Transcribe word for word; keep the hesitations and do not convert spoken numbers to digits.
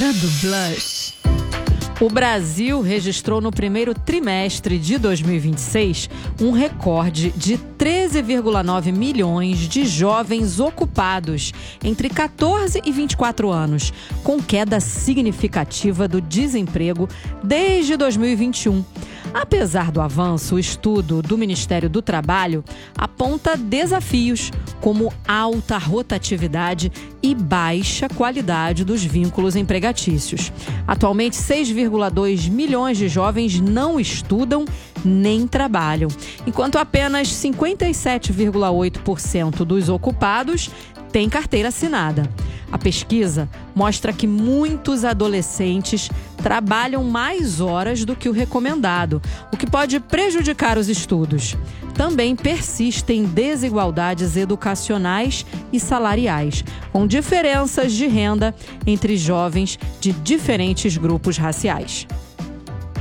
Hora do Blush. O Brasil registrou no primeiro trimestre de dois mil e vinte e seis um recorde de treze vírgula nove milhões de jovens ocupados entre quatorze e vinte e quatro anos, com queda significativa do desemprego desde dois mil e vinte e um. Apesar do avanço, o estudo do Ministério do Trabalho aponta desafios como alta rotatividade e baixa qualidade dos vínculos empregatícios. Atualmente, seis vírgula dois milhões de jovens não estudam nem trabalham, enquanto apenas cinquenta e sete vírgula oito por cento dos ocupados têm carteira assinada. A pesquisa mostra que muitos adolescentes trabalham mais horas do que o recomendado, o que pode prejudicar os estudos. Também persistem desigualdades educacionais e salariais, com diferenças de renda entre jovens de diferentes grupos raciais.